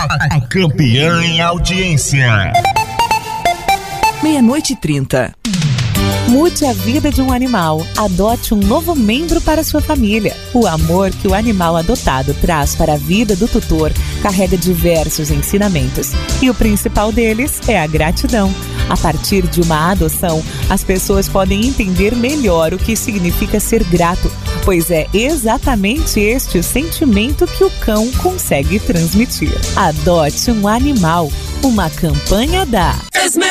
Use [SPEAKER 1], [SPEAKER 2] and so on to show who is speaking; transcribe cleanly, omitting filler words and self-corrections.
[SPEAKER 1] A campeã em audiência.
[SPEAKER 2] 00:30. Mude a vida de um animal. Adote um novo membro para sua família. O amor que o animal adotado traz para a vida do tutor carrega diversos ensinamentos. E o principal deles é a gratidão. A partir de uma adoção, as pessoas podem entender melhor o que significa ser grato, pois é exatamente este o sentimento que o cão consegue transmitir. Adote um animal. Uma campanha da